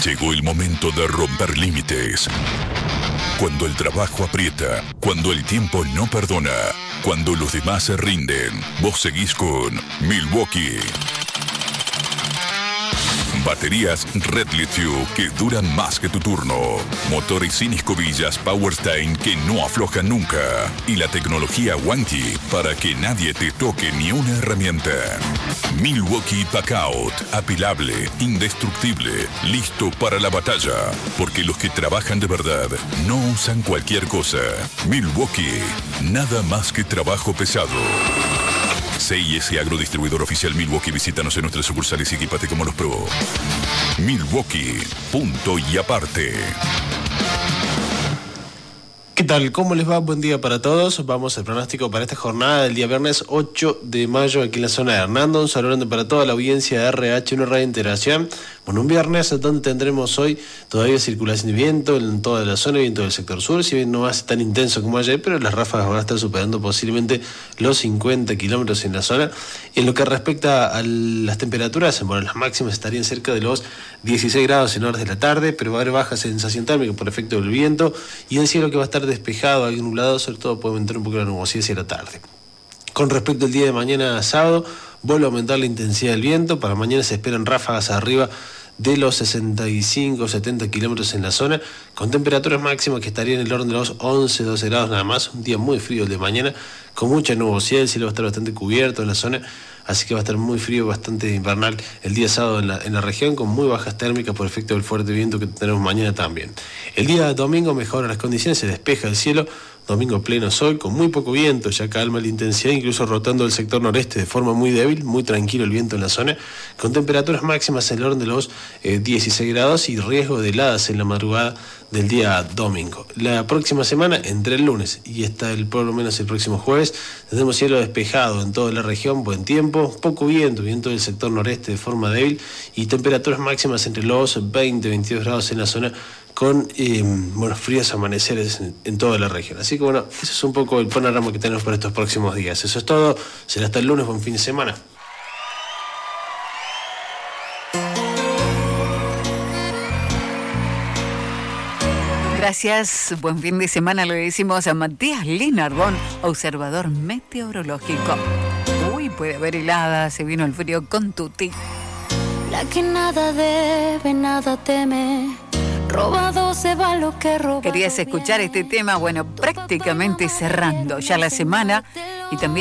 Llegó el momento de romper límites. Cuando el trabajo aprieta, cuando el tiempo no perdona, cuando los demás se rinden, vos seguís con Milwaukee. Baterías Red Lithium que duran más que tu turno. Motores sin escobillas Powerstein que no aflojan nunca. Y la tecnología Wanty para que nadie te toque ni una herramienta. Milwaukee Packout. Apilable, indestructible, listo para la batalla. Porque los que trabajan de verdad no usan cualquier cosa. Milwaukee. Nada más que trabajo pesado. CIS Agrodistribuidor Oficial Milwaukee. Visítanos en nuestras sucursales y equipate como los pro. Milwaukee. Punto y aparte. ¿Qué tal? ¿Cómo les va? Buen día para todos. Vamos al pronóstico para esta jornada del día viernes 8 de mayo aquí en la zona de Hernando. Un saludo para toda la audiencia de RH1 Radio Integración. Bueno, un viernes donde tendremos hoy todavía circulación de viento en toda la zona, viento del sector sur, si bien no va a ser tan intenso como ayer, pero las ráfagas van a estar superando posiblemente los 50 kilómetros en la zona. En lo que respecta a las temperaturas, bueno, las máximas estarían cerca de los 16 grados en horas de la tarde, pero va a haber baja sensación térmica por efecto del viento y el cielo que va a estar despejado, algo nublado, sobre todo puede aumentar un poco la nubosidad hacia la tarde. Con respecto al día de mañana sábado, vuelve a aumentar la intensidad del viento. Para mañana se esperan ráfagas arriba de los 65-70 kilómetros en la zona, con temperaturas máximas que estarían en el orden de los 11-12 grados nada más. Un día muy frío el de mañana, con mucha nubosidad, el cielo va a estar bastante cubierto en la zona, así que va a estar muy frío, bastante invernal el día sábado en la región, con muy bajas térmicas por efecto del fuerte viento que tenemos mañana también. El día domingo mejoran las condiciones, se despeja el cielo. Domingo pleno sol, con muy poco viento, ya calma la intensidad, incluso rotando el sector noreste de forma muy débil, muy tranquilo el viento en la zona, con temperaturas máximas en el orden de los 16 grados y riesgo de heladas en la madrugada del día domingo. La próxima semana, entre el lunes y hasta por lo menos el próximo jueves, tendremos cielo despejado en toda la región, buen tiempo, poco viento del sector noreste de forma débil y temperaturas máximas entre los 20-22 grados en la zona, con fríos amaneceres en toda la región. Así que bueno, ese es un poco el panorama que tenemos para estos próximos días. Eso es todo, será hasta el lunes, buen fin de semana. Gracias, buen fin de semana le decimos a Matías Linardón, observador meteorológico. Uy, puede haber helada, se vino el frío con tutti. La que nada debe, nada teme. Robado se va lo que roba. Querías escuchar este tema, bueno, prácticamente cerrando ya la semana y también